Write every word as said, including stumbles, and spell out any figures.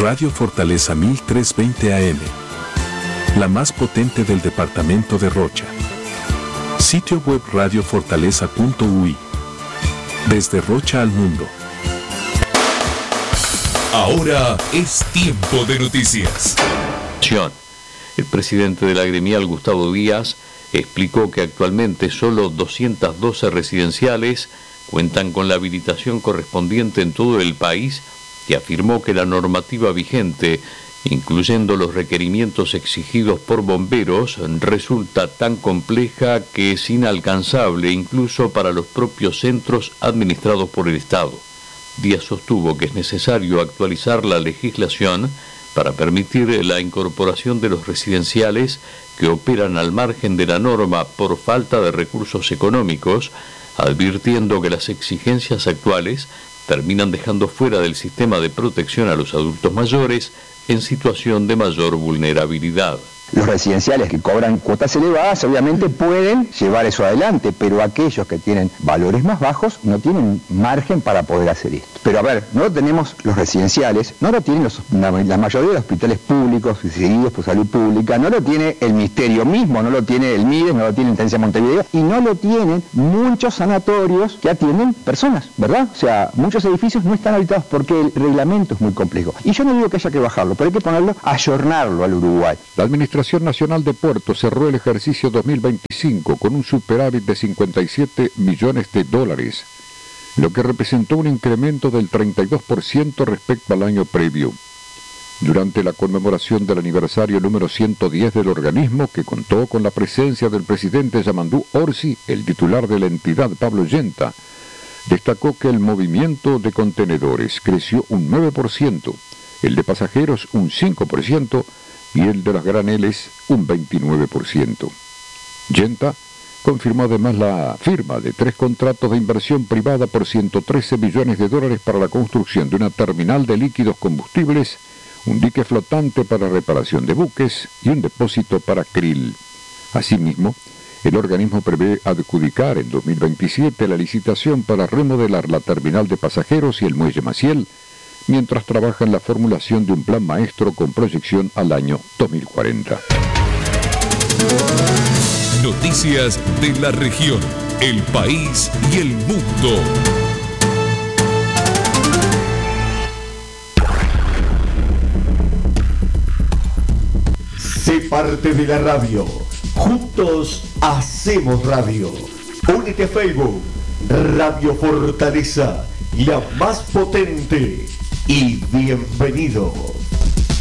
Radio Fortaleza mil trescientos veinte A M, la más potente del departamento de Rocha. Sitio web radio fortaleza punto u i. Desde Rocha al mundo. Ahora es tiempo de noticias. El presidente de la gremial, Gustavo Díaz, explicó que actualmente solo doscientas doce residenciales cuentan con la habilitación correspondiente en todo el país y afirmó que la normativa vigente, incluyendo los requerimientos exigidos por bomberos, resulta tan compleja que es inalcanzable incluso para los propios centros administrados por el Estado. Díaz sostuvo que es necesario actualizar la legislación para permitir la incorporación de los residenciales que operan al margen de la norma por falta de recursos económicos, advirtiendo que las exigencias actuales terminan dejando fuera del sistema de protección a los adultos mayores en situación de mayor vulnerabilidad. Los residenciales que cobran cuotas elevadas obviamente pueden llevar eso adelante, pero aquellos que tienen valores más bajos no tienen margen para poder hacer esto. Pero a ver, no lo tenemos los residenciales, no lo tienen los, la, la mayoría de los hospitales públicos seguidos por salud pública, no lo tiene el Ministerio mismo, no lo tiene el MIDES, no lo tiene Intendencia de Montevideo y no lo tienen muchos sanatorios que atienden personas, ¿verdad? O sea, muchos edificios no están habitados porque el reglamento es muy complejo. Y yo no digo que haya que bajarlo, pero hay que ponerlo, ayornarlo al Uruguay. La Administración Nacional de Puertos cerró el ejercicio dos mil veinticinco con un superávit de cincuenta y siete millones de dólares, lo que representó un incremento del treinta y dos por ciento respecto al año previo. Durante la conmemoración del aniversario número ciento diez del organismo, que contó con la presencia del presidente Yamandú Orsi, el titular de la entidad Pablo Yenta, destacó que el movimiento de contenedores creció un nueve por ciento, el de pasajeros un cinco por ciento, y el de los graneles un veintinueve por ciento. Yenta confirmó además la firma de tres contratos de inversión privada por ciento trece millones de dólares para la construcción de una terminal de líquidos combustibles, un dique flotante para reparación de buques y un depósito para krill. Asimismo, el organismo prevé adjudicar en dos mil veintisiete la licitación para remodelar la terminal de pasajeros y el muelle Maciel, mientras trabaja en la formulación de un plan maestro con proyección al año dos mil cuarenta. Noticias de la región, el país y el mundo. Sé parte de la radio. Juntos hacemos radio. Únete a Facebook, Radio Fortaleza, la más potente. Y bienvenido.